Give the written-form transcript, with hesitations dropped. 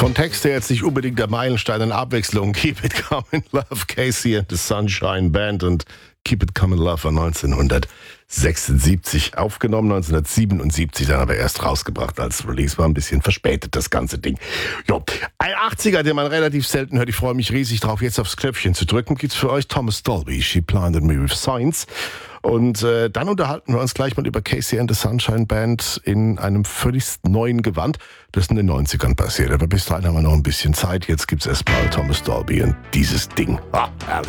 Von Text her jetzt nicht unbedingt der Meilenstein in Abwechslung. Keep It Comin' Love, Casey and the Sunshine Band, und Keep It Comin' Love war 1976 aufgenommen, 1977 dann aber erst rausgebracht als Release. War ein bisschen verspätet, das ganze Ding. Jo, ein 80er, den man relativ selten hört. Ich freue mich riesig drauf, jetzt aufs Knöpfchen zu drücken. Gibt's für euch Thomas Dolby, She Blinded Me With Science. Und dann unterhalten wir uns gleich mal über Casey and the Sunshine Band in einem völlig neuen Gewand, das in den 90ern passiert. Aber bis dahin haben wir noch ein bisschen Zeit. Jetzt gibt's erstmal Thomas Dolby und dieses Ding. Ah, herrlich.